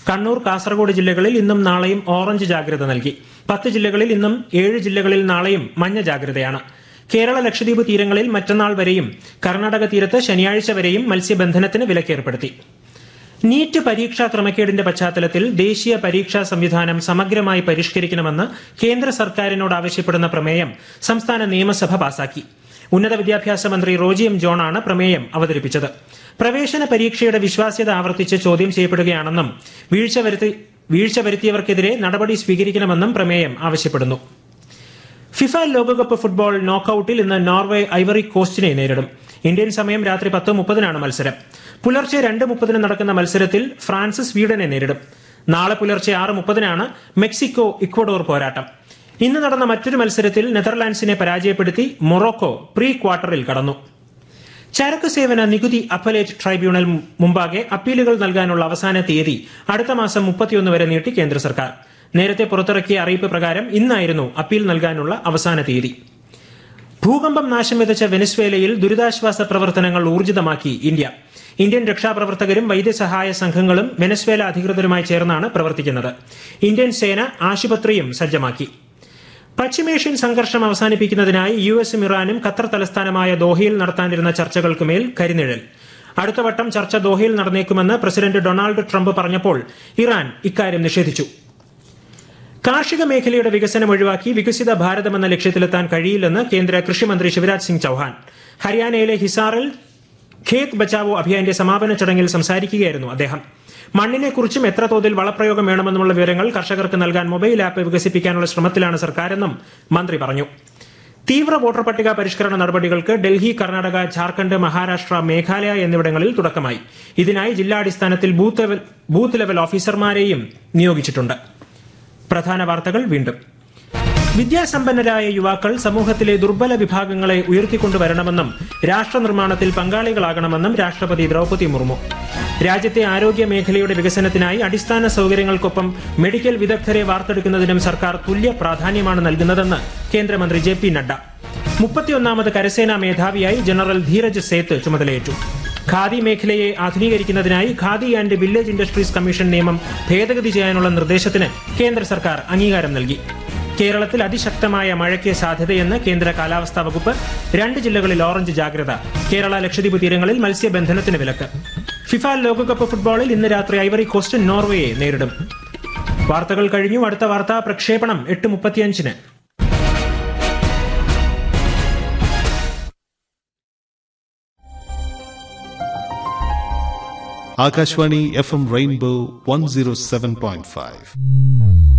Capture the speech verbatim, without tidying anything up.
കണ്ണൂർ, കാസർഗോഡ് ജില്ലകളിൽ ഇന്നും നാളെയും ഓറഞ്ച് ജാഗ്രത നൽകി. പത്ത് ജില്ലകളിൽ ഇന്നും ഏഴ് ജില്ലകളിൽ നാളെയും മഞ്ഞ ജാഗ്രതയാണ്. കേരള ലക്ഷദ്വീപ് തീരങ്ങളിൽ മറ്റന്നാൾ വരെയും കർണാടക തീരത്ത് ശനിയാഴ്ച വരെയും മത്സ്യബന്ധനത്തിന് വിലക്കേർപ്പെടുത്തി. നീറ്റ് പരീക്ഷാ ക്രമക്കേടിന്റെ പശ്ചാത്തലത്തിൽ ദേശീയ പരീക്ഷാ സംവിധാനം സമഗ്രമായി പരിഷ്കരിക്കണമെന്ന് കേന്ദ്ര സർക്കാരിനോട് ആവശ്യപ്പെടുന്ന പ്രമേയം സംസ്ഥാന നിയമസഭ പാസാക്കി. ഉന്നത വിദ്യാഭ്യാസ മന്ത്രി റോജി എം ജോണാണ് പ്രമേയം അവതരിപ്പിച്ചത്. പ്രവേശന പരീക്ഷയുടെ വിശ്വാസ്യത ആവർത്തിച്ച് ചോദ്യം ചെയ്യപ്പെടുകയാണെന്നും വീഴ്ച വരുത്തി വീഴ്ച വരുത്തിയവർക്കെതിരെ നടപടി സ്വീകരിക്കണമെന്നും പ്രമേയം ആവശ്യപ്പെടുന്നു. ഫിഫ ലോകകപ്പ് ഫുട്ബോൾ നോക്കൌട്ടിൽ ഇന്ന് നോർവേ ഐവറി കോസ്റ്റിനെ നേരിടും. ഇന്ത്യൻ സമയം രാത്രി പത്ത് മുപ്പതിനാണ് മത്സരം. പുലർച്ചെ രണ്ട് മുപ്പതിന് നടക്കുന്ന മത്സരത്തിൽ ഫ്രാൻസ് സ്വീഡനെ നേരിടും. നാളെ പുലർച്ചെ ആറ് മുപ്പതിനാണ് മെക്സിക്കോ ഇക്വഡോർ പോരാട്ടം. ഇന്ന് നടന്ന മറ്റൊരു മത്സരത്തിൽ നെതർലാൻഡ്സിനെ പരാജയപ്പെടുത്തി മൊറോക്കോ പ്രീ ക്വാർട്ടറിൽ കടന്നു. ചരക്ക് സേവന നികുതി അപ്പലേറ്റ് ട്രൈബ്യൂണൽ മുമ്പാകെ അപ്പീലുകൾ നൽകാനുള്ള അവസാന തീയതി അടുത്ത മാസം മുപ്പത്തിയൊന്ന് വരെ നീട്ടി കേന്ദ്ര സർക്കാർ. നേരത്തെ പുറത്തിറക്കിയ അറിയിപ്പ് പ്രകാരം ഇന്നായിരുന്നു അപ്പീൽ നൽകാനുള്ള അവസാന തീയതി. ഭൂകമ്പം നാശം വിതച്ച വെനസ്വേലയിൽ ദുരിതാശ്വാസ പ്രവർത്തനങ്ങൾ ഊർജിതമാക്കി ഇന്ത്യ. ഇന്ത്യൻ രക്ഷാപ്രവർത്തകരും വൈദ്യസഹായ സംഘങ്ങളും വെനസ്വേല അധികൃതരുമായി ചേർന്നാണ് പ്രവർത്തിക്കുന്നത്. ഇന്ത്യൻ സേന ആശുപത്രിയും സജ്ജമാക്കി. പശ്ചിമേഷ്യൻ സംഘർഷം അവസാനിപ്പിക്കുന്നതിനായി യു എസും ഇറാനും ഖത്തർ തലസ്ഥാനമായ ദോഹയിൽ നടത്താനിരുന്ന ചർച്ചകൾക്ക് മേൽ കരിനിഴൽ. അടുത്ത വട്ടം ചർച്ച ദോഹയിൽ നടന്നേക്കുമെന്ന് പ്രസിഡന്റ് ഡൊണാൾഡ് ട്രംപ് പറഞ്ഞപ്പോൾ ഇറാൻ ഇക്കാര്യം നിഷേധിച്ചു. കാർഷിക മേഖലയുടെ വികസനം ഒഴിവാക്കി വികസിത ഭാരതമെന്ന ലക്ഷ്യത്തിലെത്താൻ കഴിയില്ലെന്ന് കേന്ദ്ര കൃഷിമന്ത്രി ശിവരാജ് സിംഗ് ചൌഹാൻ. ഹരിയാനയിലെ ഹിസാറിൽ ഖേത് ബച്ചാവോ അഭിയാന്റെ സമാപന ചടങ്ങിൽ സംസാരിക്കുകയായിരുന്നു അദ്ദേഹം. മണ്ണിനെക്കുറിച്ചും എത്ര തോതിൽ വളപ്രയോഗം വേണമെന്നുമുള്ള വിവരങ്ങൾ കർഷകർക്ക് നൽകാൻ മൊബൈൽ ആപ്പ് വികസിപ്പിക്കാനുള്ള ശ്രമത്തിലാണ് സർക്കാരെന്നും മന്ത്രി പറഞ്ഞു. തീവ്ര വോട്ടർ പട്ടിക പരിഷ്കരണ നടപടികൾക്ക് ഡൽഹി, കർണാടക, ഝാർഖണ്ഡ്, മഹാരാഷ്ട്ര, മേഘാലയ എന്നിവിടങ്ങളിൽ തുടക്കമായി. ഇതിനായി ജില്ലാടിസ്ഥാനത്തിൽ ബൂത്ത് ലെവൽ ഓഫീസർമാരെയും നിയോഗിച്ചിട്ടുണ്ട്. പ്രധാന വാർത്തകൾ വീണ്ടും. വിദ്യാസമ്പന്നരായ യുവാക്കൾ സമൂഹത്തിലെ ദുർബല വിഭാഗങ്ങളെ ഉയർത്തിക്കൊണ്ടുവരണമെന്നും രാഷ്ട്ര നിർമ്മാണത്തിൽ പങ്കാളികളാകണമെന്നും രാഷ്ട്രപതി ദ്രൌപദി മുർമു. രാജ്യത്തെ ആരോഗ്യ മേഖലയുടെ വികസനത്തിനായി അടിസ്ഥാന സൌകര്യങ്ങൾക്കൊപ്പം മെഡിക്കൽ വിദഗ്ധരെ വാർത്തെടുക്കുന്നതിനും സർക്കാർ തുല്യ പ്രാധാന്യമാണ് നൽകുന്നതെന്ന് കേന്ദ്രമന്ത്രി ജെ പി നഡ്ഡ. മുപ്പത്തിയൊന്നാമത് കരസേനാ മേധാവിയായി ജനറൽ ധീരജ് സേത്ത് ചുമതലയേറ്റു. ഖാദി മേഖലയെ ആധുനീകരിക്കുന്നതിനായി khadi and village industries commission നിയമം ഭേദഗതി ചെയ്യാനുള്ള നിർദ്ദേശത്തിന് കേന്ദ്ര സർക്കാർ അംഗീകാരം നൽകി. കേരളത്തിൽ അതിശക്തമായ മഴയ്ക്ക് സാധ്യതയെന്ന് കേന്ദ്ര കാലാവസ്ഥാ വകുപ്പ്. രണ്ട് ജില്ലകളിൽ ഓറഞ്ച് ജാഗ്രത. കേരള ലക്ഷദ്വീപ് തീരങ്ങളിൽ മത്സ്യബന്ധനത്തിന് വിലക്ക്. ഫിഫ ലോകകപ്പ് ഫുട്ബോളിൽ ഇന്ന് രാത്രി ഐവറി കോസ്റ്റ് നോർവേയെ നേരിടും. വാർത്തകൾ കഴിഞ്ഞു. അടുത്ത വാർത്താ പ്രക്ഷേപണം എട്ട് മുപ്പത്തിയഞ്ചിന്. Akashvani F M rainbow one zero seven point five.